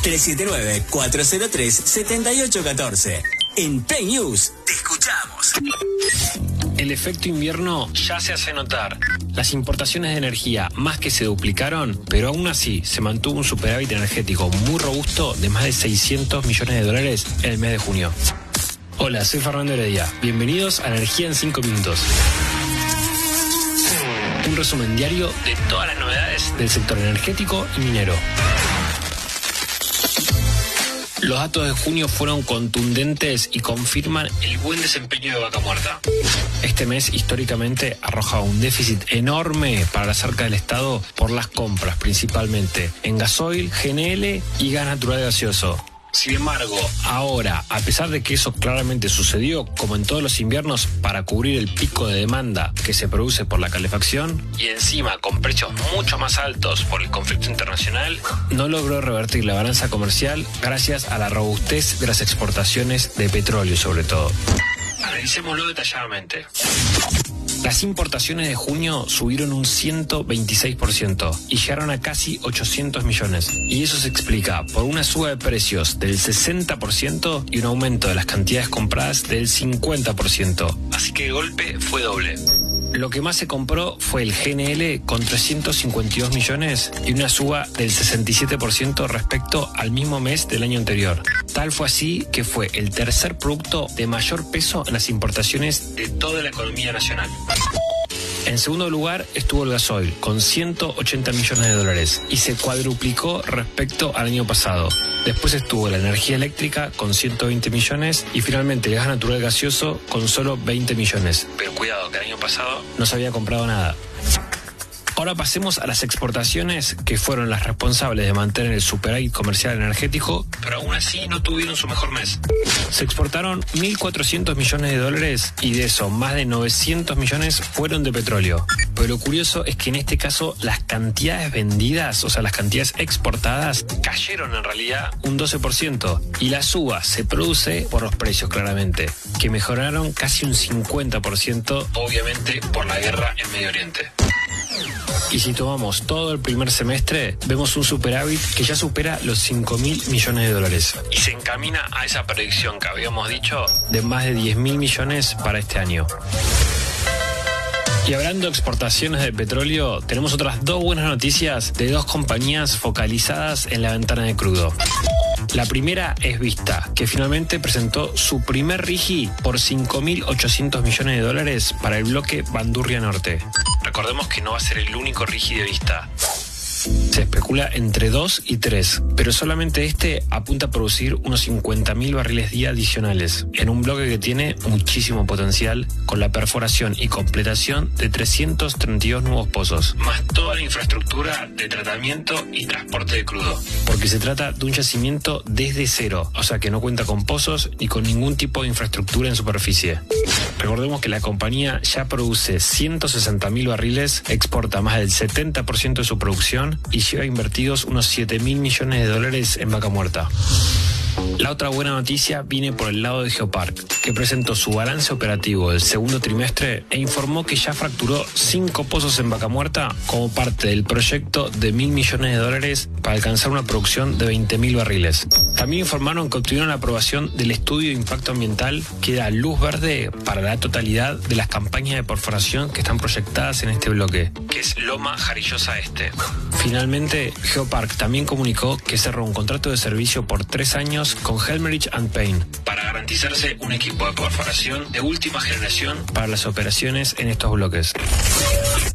379-403-7814. En Play News te escuchamos. El efecto invierno ya se hace notar. Las importaciones de energía más que se duplicaron, pero aún así se mantuvo un superávit energético muy robusto de más de 600 millones de dólares en el mes de junio. Hola, soy Fernando Heredia. Bienvenidos a Energía en 5 minutos. Un resumen diario de todas las novedades del sector energético y minero. Los datos de junio fueron contundentes y confirman el buen desempeño de Vaca Muerta. Este mes históricamente arrojaba un déficit enorme para las arcas del Estado por las compras, principalmente en gasoil, GNL y gas natural gaseoso. Sin embargo, ahora, a pesar de que eso claramente sucedió, como en todos los inviernos, para cubrir el pico de demanda que se produce por la calefacción, y encima con precios mucho más altos por el conflicto internacional, no logró revertir la balanza comercial gracias a la robustez de las exportaciones de petróleo sobre todo. Analicémoslo detalladamente. Las importaciones de junio subieron un 126% y llegaron a casi 800 millones. Y eso se explica por una suba de precios del 60% y un aumento de las cantidades compradas del 50%. Así que el golpe fue doble. Lo que más se compró fue el GNL con 352 millones y una suba del 67% respecto al mismo mes del año anterior. Tal fue así que fue el tercer producto de mayor peso en las importaciones de toda la economía nacional. En segundo lugar estuvo el gasoil con 180 millones de dólares y se cuadruplicó respecto al año pasado. Después estuvo la energía eléctrica con 120 millones y finalmente el gas natural gaseoso con solo 20 millones. Pero cuidado, que el año pasado no se había comprado nada. Ahora pasemos a las exportaciones, que fueron las responsables de mantener el superávit comercial energético, pero aún así no tuvieron su mejor mes. Se exportaron 1.400 millones de dólares y de eso más de 900 millones fueron de petróleo. Pero lo curioso es que en este caso las cantidades vendidas, o sea las cantidades exportadas, cayeron en realidad un 12%. Y la suba se produce por los precios claramente, que mejoraron casi un 50%, obviamente por la guerra en Medio Oriente. Y si tomamos todo el primer semestre, vemos un superávit que ya supera los 5.000 millones de dólares. Y se encamina a esa predicción que habíamos dicho de más de 10.000 millones para este año. Y hablando de exportaciones de petróleo, tenemos otras dos buenas noticias de dos compañías focalizadas en la ventana de crudo. La primera es Vista, que finalmente presentó su primer RIGI por 5.800 millones de dólares para el bloque Bandurria Norte. Recordemos que no va a ser el único RIGI de Vista. Se especula entre 2 y 3, pero solamente este apunta a producir unos 50.000 barriles día adicionales, en un bloque que tiene muchísimo potencial, con la perforación y completación de 332 nuevos pozos, más toda la infraestructura de tratamiento y transporte de crudo, porque se trata de un yacimiento desde cero, o sea que no cuenta con pozos ni con ningún tipo de infraestructura en superficie. Recordemos que la compañía ya produce 160.000 barriles, exporta más del 70% de su producción y lleva invertidos unos 7.000 millones de dólares en Vaca Muerta. La otra buena noticia viene por el lado de Geopark, que presentó su balance operativo del segundo trimestre e informó que ya fracturó 5 pozos en Vaca Muerta como parte del proyecto de 1.000 millones de dólares para alcanzar una producción de 20.000 barriles. También informaron que obtuvieron la aprobación del estudio de impacto ambiental que da luz verde para la totalidad de las campañas de perforación que están proyectadas en este bloque, que es Loma Jarillosa Este. Finalmente, Geopark también comunicó que cerró un contrato de servicio por 3 años con Helmerich & Payne para garantizarse un equipo de perforación de última generación para las operaciones en estos bloques.